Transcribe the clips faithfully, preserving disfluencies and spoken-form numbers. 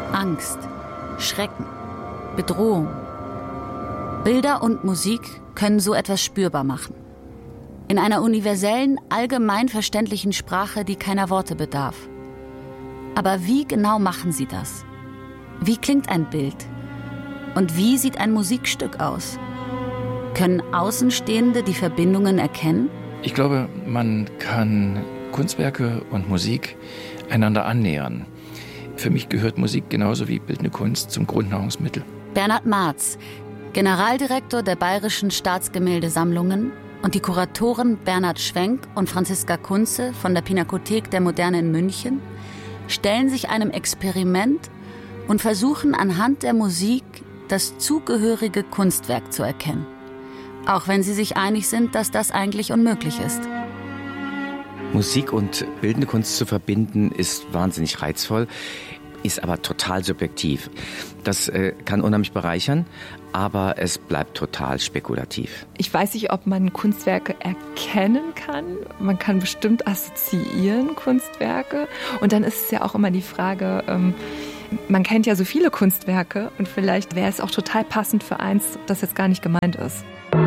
Angst, Schrecken, Bedrohung. Bilder und Musik können so etwas spürbar machen. In einer universellen, allgemein verständlichen Sprache, die keiner Worte bedarf. Aber wie genau machen sie das? Wie klingt ein Bild? Und wie sieht ein Musikstück aus? Können Außenstehende die Verbindungen erkennen? Ich glaube, man kann Kunstwerke und Musik einander annähern. Für mich gehört Musik genauso wie bildende Kunst zum Grundnahrungsmittel. Bernhard Marz, Generaldirektor der Bayerischen Staatsgemäldesammlungen, und die Kuratoren Bernhard Schwenk und Franziska Kunze von der Pinakothek der Moderne in München stellen sich einem Experiment und versuchen anhand der Musik das zugehörige Kunstwerk zu erkennen. Auch wenn sie sich einig sind, dass das eigentlich unmöglich ist. Musik und bildende Kunst zu verbinden ist wahnsinnig reizvoll, ist aber total subjektiv. Das äh, kann unheimlich bereichern, aber es bleibt total spekulativ. Ich weiß nicht, ob man Kunstwerke erkennen kann. Man kann bestimmt assoziieren Kunstwerke. Und dann ist es ja auch immer die Frage, ähm, man kennt ja so viele Kunstwerke und vielleicht wäre es auch total passend für eins, das jetzt gar nicht gemeint ist.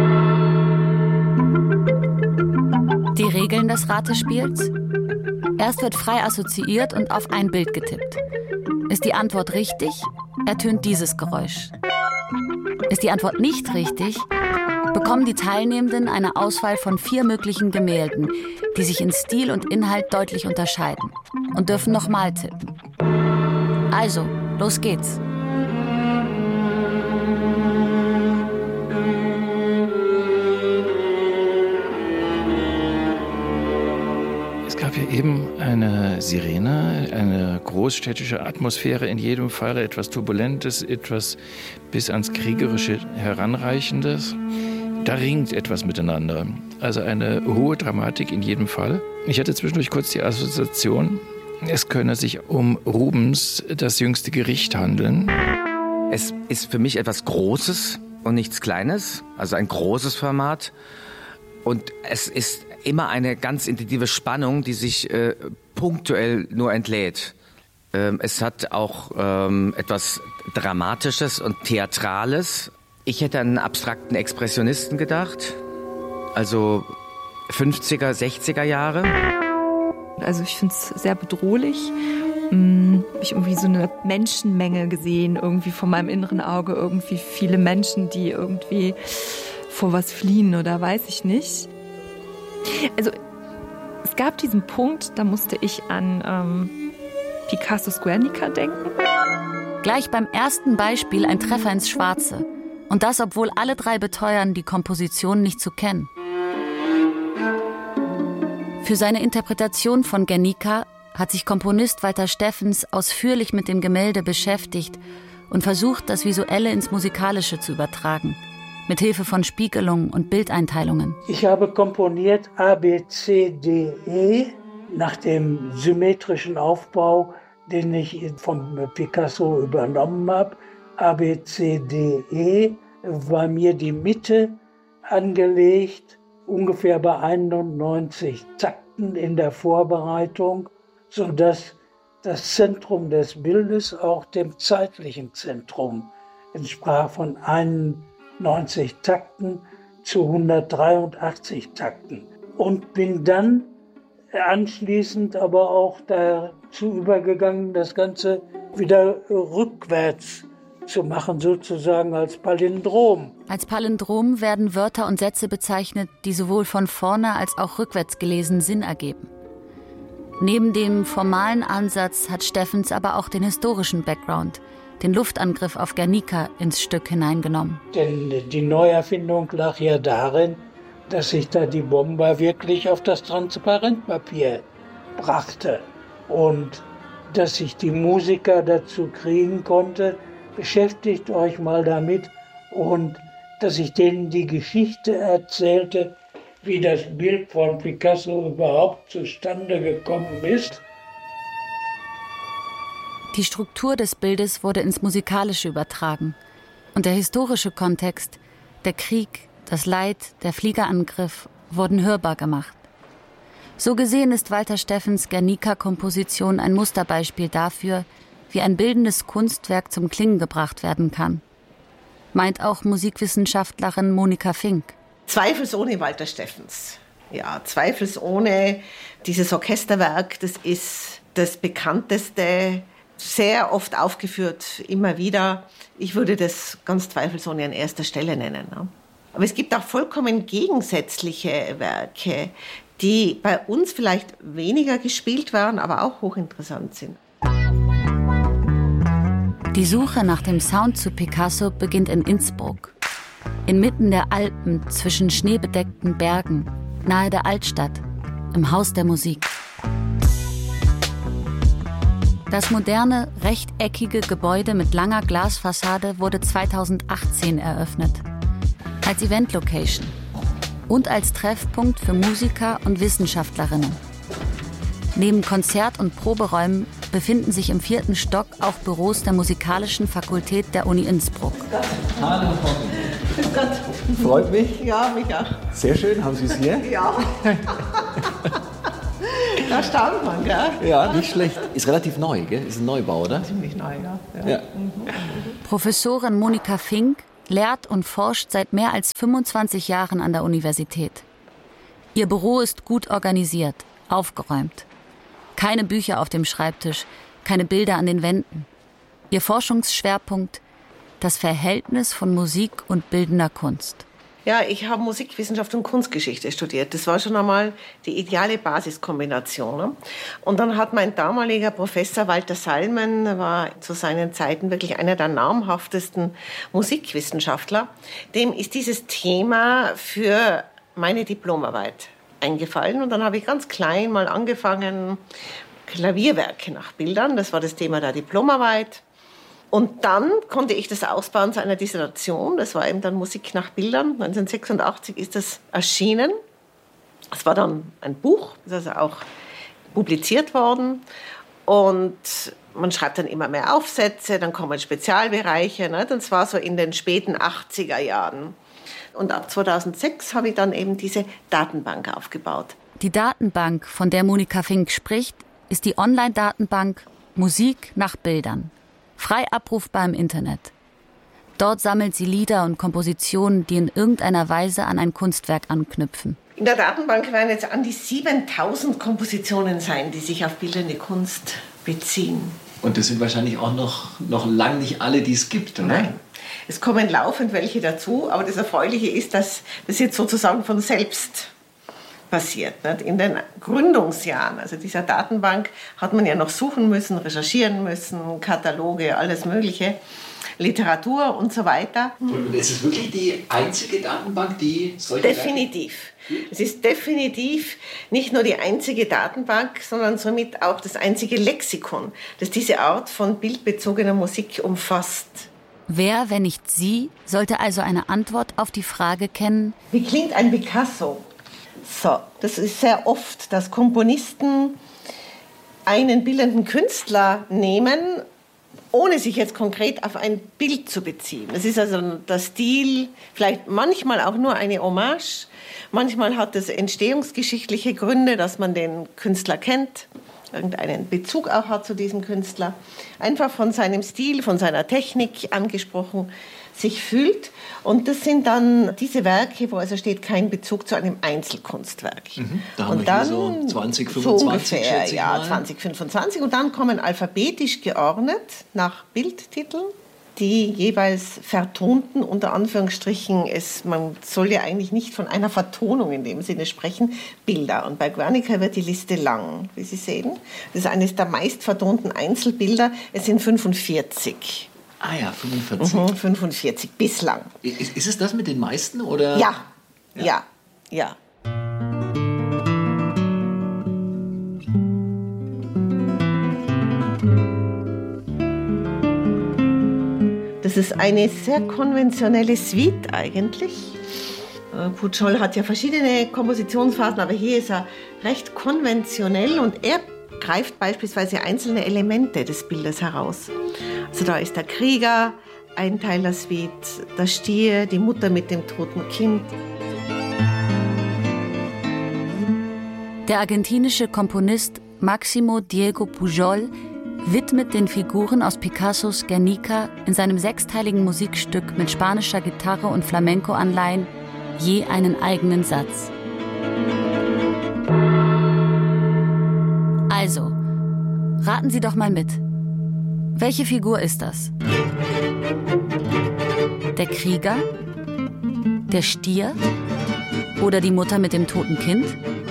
Die Regeln des Ratespiels? Erst wird frei assoziiert und auf ein Bild getippt. Ist die Antwort richtig, ertönt dieses Geräusch. Ist die Antwort nicht richtig, bekommen die Teilnehmenden eine Auswahl von vier möglichen Gemälden, die sich in Stil und Inhalt deutlich unterscheiden, und dürfen nochmal tippen. Also, los geht's. Es gab ja eben eine Sirene, eine großstädtische Atmosphäre in jedem Fall, etwas Turbulentes, etwas bis ans Kriegerische Heranreichendes. Da ringt etwas miteinander. Also eine hohe Dramatik in jedem Fall. Ich hatte zwischendurch kurz die Assoziation, es könne sich um Rubens Das jüngste Gericht handeln. Es ist für mich etwas Großes und nichts Kleines, also ein großes Format. Und es ist immer eine ganz intensive Spannung, die sich äh, punktuell nur entlädt. Ähm, es hat auch ähm, etwas Dramatisches und Theatrales. Ich hätte an einen abstrakten Expressionisten gedacht, also fünfziger, sechziger Jahre. Also ich finde es sehr bedrohlich. Hm, habe ich irgendwie so eine Menschenmenge gesehen, irgendwie vor meinem inneren Auge, irgendwie viele Menschen, die irgendwie vor was fliehen oder weiß ich nicht. Also es gab diesen Punkt, da musste ich an ähm, Picassos Guernica denken. Gleich beim ersten Beispiel ein Treffer ins Schwarze. Und das, obwohl alle drei beteuern, die Komposition nicht zu kennen. Für seine Interpretation von Guernica hat sich Komponist Walter Steffens ausführlich mit dem Gemälde beschäftigt und versucht, das Visuelle ins Musikalische zu übertragen. Mit Hilfe von Spiegelungen und Bildeinteilungen. Ich habe komponiert A, B, C, D, E nach dem symmetrischen Aufbau, den ich von Picasso übernommen habe. A, B, C, D, E war mir die Mitte angelegt, ungefähr bei einundneunzig Takten in der Vorbereitung, sodass das Zentrum des Bildes auch dem zeitlichen Zentrum entsprach, von einundneunzig Takten zu hundertdreiundachtzig Takten. Und bin dann anschließend aber auch dazu übergegangen, das Ganze wieder rückwärts zu machen, sozusagen als Palindrom. Als Palindrom werden Wörter und Sätze bezeichnet, die sowohl von vorne als auch rückwärts gelesen Sinn ergeben. Neben dem formalen Ansatz hat Steffens aber auch den historischen Background, den Luftangriff auf Guernica, ins Stück hineingenommen. Denn die Neuerfindung lag ja darin, dass ich da die Bomber wirklich auf das Transparentpapier brachte und dass ich die Musiker dazu kriegen konnte, beschäftigt euch mal damit, und dass ich denen die Geschichte erzählte, wie das Bild von Picasso überhaupt zustande gekommen ist. Die Struktur des Bildes wurde ins Musikalische übertragen und der historische Kontext, der Krieg, das Leid, der Fliegerangriff wurden hörbar gemacht. So gesehen ist Walter Steffens Guernica-Komposition ein Musterbeispiel dafür, wie ein bildendes Kunstwerk zum Klingen gebracht werden kann. Meint auch Musikwissenschaftlerin Monika Fink. Zweifelsohne Walter Steffens. Ja, zweifelsohne dieses Orchesterwerk, das ist das bekannteste, sehr oft aufgeführt, immer wieder. Ich würde das ganz zweifelsohne an erster Stelle nennen. Aber es gibt auch vollkommen gegensätzliche Werke, die bei uns vielleicht weniger gespielt werden, aber auch hochinteressant sind. Die Suche nach dem Sound zu Picasso beginnt in Innsbruck. Inmitten der Alpen, zwischen schneebedeckten Bergen, nahe der Altstadt, im Haus der Musik. Das moderne, rechteckige Gebäude mit langer Glasfassade wurde zweitausendachtzehn eröffnet. Als Event-Location und als Treffpunkt für Musiker und Wissenschaftlerinnen. Neben Konzert- und Proberäumen befinden sich im vierten Stock auch Büros der Musikalischen Fakultät der Uni Innsbruck. Hallo, Frau Grüß Gott. Freut mich. Ja, mich auch. Sehr schön, haben Sie es hier? Ja. Da staunt man, gell? Ja, nicht schlecht. Ist relativ neu, gell? Ist ein Neubau, oder? Ziemlich neu, ja. ja. Ja. Professorin Monika Fink lehrt und forscht seit mehr als fünfundzwanzig Jahren an der Universität. Ihr Büro ist gut organisiert, aufgeräumt. Keine Bücher auf dem Schreibtisch, keine Bilder an den Wänden. Ihr Forschungsschwerpunkt: das Verhältnis von Musik und bildender Kunst. Ja, ich habe Musikwissenschaft und Kunstgeschichte studiert. Das war schon einmal die ideale Basiskombination. Ne? Und dann hat mein damaliger Professor Walter Salmen, war zu seinen Zeiten wirklich einer der namhaftesten Musikwissenschaftler, dem ist dieses Thema für meine Diplomarbeit eingefallen. Und dann habe ich ganz klein mal angefangen, Klavierwerke nach Bildern. Das war das Thema der Diplomarbeit. Und dann konnte ich das ausbauen zu einer Dissertation. Das war eben dann Musik nach Bildern. neunzehnhundertsechsundachtzig ist das erschienen. Es war dann ein Buch, das ist also auch publiziert worden. Und man schreibt dann immer mehr Aufsätze, dann kommen Spezialbereiche. Ne? Das war so in den späten achtziger Jahren. Und ab zweitausendsechs habe ich dann eben diese Datenbank aufgebaut. Die Datenbank, von der Monika Fink spricht, ist die Online-Datenbank Musik nach Bildern. Frei abrufbar im Internet. Dort sammelt sie Lieder und Kompositionen, die in irgendeiner Weise an ein Kunstwerk anknüpfen. In der Datenbank werden jetzt an die siebentausend Kompositionen sein, die sich auf bildende Kunst beziehen. Und das sind wahrscheinlich auch noch, noch lang nicht alle, die es gibt, oder? Nein. Es kommen laufend welche dazu, aber das Erfreuliche ist, dass das jetzt sozusagen von selbst passiert. Nicht? In den Gründungsjahren, also dieser Datenbank, hat man ja noch suchen müssen, recherchieren müssen, Kataloge, alles Mögliche, Literatur und so weiter. Und ist es wirklich die einzige Datenbank, die solche Definitiv. Werke? Es ist definitiv nicht nur die einzige Datenbank, sondern somit auch das einzige Lexikon, das diese Art von bildbezogener Musik umfasst. Wer, wenn nicht Sie, sollte also eine Antwort auf die Frage kennen: Wie klingt ein Picasso? So, das ist sehr oft, dass Komponisten einen bildenden Künstler nehmen, ohne sich jetzt konkret auf ein Bild zu beziehen. Das ist also der Stil, vielleicht manchmal auch nur eine Hommage. Manchmal hat es entstehungsgeschichtliche Gründe, dass man den Künstler kennt, irgendeinen Bezug auch hat zu diesem Künstler. Einfach von seinem Stil, von seiner Technik angesprochen sich fühlt. Und das sind dann diese Werke, wo also steht, kein Bezug zu einem Einzelkunstwerk. Mhm. Da haben und wir dann so zwanzig, fünfundzwanzig, so ungefähr, schätze ich ja, mal. zwanzig, fünfundzwanzig. Und dann kommen alphabetisch geordnet nach Bildtiteln, die jeweils vertonten, unter Anführungsstrichen, es, man soll ja eigentlich nicht von einer Vertonung in dem Sinne sprechen, Bilder. Und bei Guernica wird die Liste lang, wie Sie sehen. Das ist eines der meist vertonten Einzelbilder. Es sind fünfundvierzig. Ah ja, fünfundvierzig. Mhm, fünfundvierzig bislang. Ist, ist es das mit den meisten? Oder? Ja, ja, ja. ja. Das ist eine sehr konventionelle Suite eigentlich. Pujol hat ja verschiedene Kompositionsphasen, aber hier ist er recht konventionell und er greift beispielsweise einzelne Elemente des Bildes heraus. Also da ist der Krieger, ein Teil der Suite, der Stier, die Mutter mit dem toten Kind. Der argentinische Komponist Máximo Diego Pujol widmet den Figuren aus Picassos Guernica in seinem sechsteiligen Musikstück mit spanischer Gitarre und Flamenco-Anleihen je einen eigenen Satz. Also, raten Sie doch mal mit. Welche Figur ist das? Der Krieger? Der Stier? Oder die Mutter mit dem toten Kind?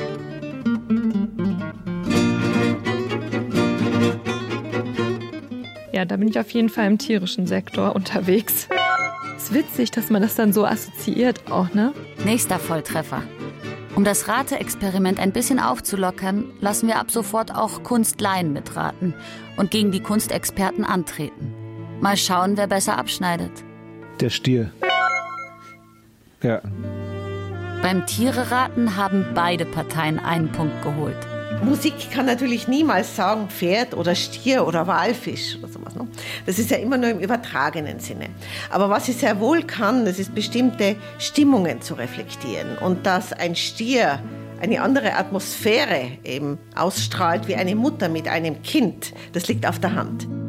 Ja, da bin ich auf jeden Fall im tierischen Sektor unterwegs. Ist witzig, dass man das dann so assoziiert auch, ne? Nächster Volltreffer. Um das Rate-Experiment ein bisschen aufzulockern, lassen wir ab sofort auch Kunstlaien mitraten und gegen die Kunstexperten antreten. Mal schauen, wer besser abschneidet. Der Stier. Ja. Beim Tiereraten haben beide Parteien einen Punkt geholt. Musik kann natürlich niemals sagen Pferd oder Stier oder Walfisch oder sowas. Ne? Das ist ja immer nur im übertragenen Sinne. Aber was sie sehr wohl kann, das ist bestimmte Stimmungen zu reflektieren. Und dass ein Stier eine andere Atmosphäre eben ausstrahlt wie eine Mutter mit einem Kind, das liegt auf der Hand.